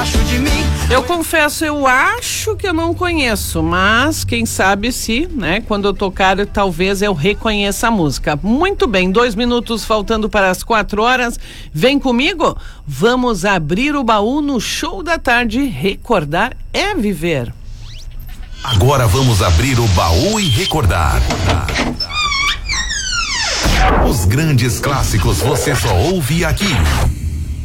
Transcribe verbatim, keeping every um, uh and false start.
debaixo de mim. Eu confesso, eu acho que eu não conheço, mas quem sabe se, né, quando eu tocar, talvez eu reconheça a música. Muito bem, dois minutos faltando para as quatro horas. Vem comigo, vamos abrir o baú no Show da Tarde. Recordar é viver. Agora vamos abrir o baú e recordar. Os grandes clássicos você só ouve aqui.